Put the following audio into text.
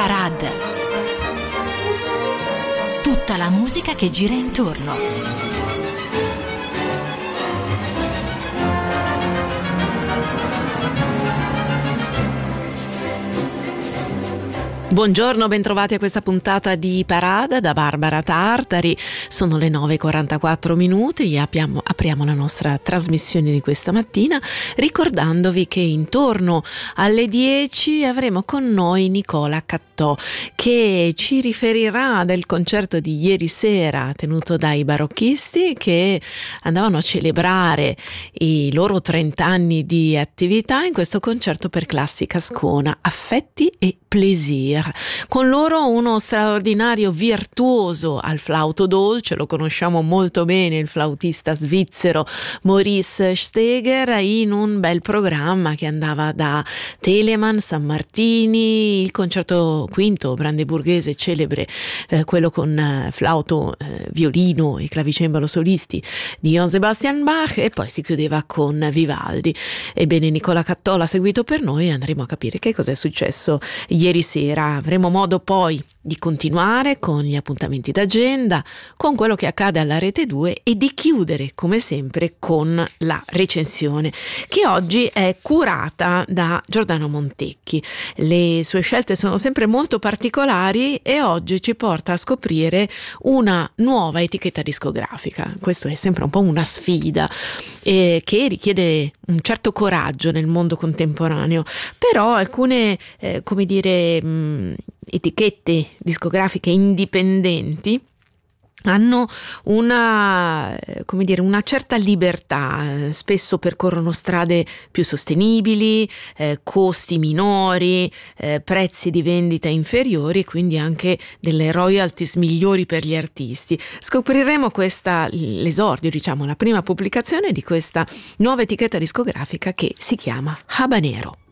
Parade. Tutta la musica che gira intorno. Buongiorno, bentrovati a questa puntata di Parade da Barbara Tartari. Sono le 9:44 e apriamo la nostra trasmissione di questa mattina ricordandovi che intorno alle 10 avremo con noi Nicola Cattò, che ci riferirà del concerto di ieri sera tenuto dai barocchisti che andavano a celebrare i loro 30 anni di attività in questo concerto per classica Ascona, affetti e plaisir. Con loro uno straordinario virtuoso al flauto dolce, lo conosciamo molto bene, il flautista svizzero Maurice Steger, in un bel programma che andava da Telemann, San Martini, il concerto quinto brandeburghese celebre, quello con flauto, violino e clavicembalo solisti di Johann Sebastian Bach, e poi si chiudeva con Vivaldi. Ebbene, Nicola Cattò l'ha seguito per noi e andremo a capire che cos'è successo ieri sera. Avremo modo poi di continuare con gli appuntamenti d'agenda, con quello che accade alla Rete 2 e di chiudere come sempre con la recensione che oggi è curata da Giordano Montecchi. Le sue scelte sono sempre molto particolari e oggi ci porta a scoprire una nuova etichetta discografica. Questo è sempre un po' una sfida che richiede un certo coraggio nel mondo contemporaneo, però alcune etichette discografiche indipendenti hanno una certa libertà, spesso percorrono strade più sostenibili, costi minori, prezzi di vendita inferiori e quindi anche delle royalties migliori per gli artisti. Scopriremo l'esordio, la prima pubblicazione di questa nuova etichetta discografica che si chiama Habanero.